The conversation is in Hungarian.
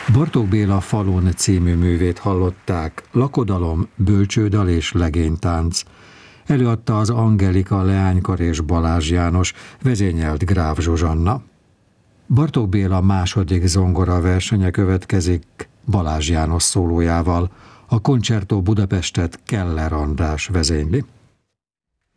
Bartók Béla Falun című művét hallották, lakodalom, bölcsődal és legénytánc. Előadta az Angelika, Leánykar és Balázs János, vezényelt Gráf Zsuzsanna. Bartók Béla második zongora versenye következik Balázs János szólójával. A Concerto Budapestet Keller András vezényli.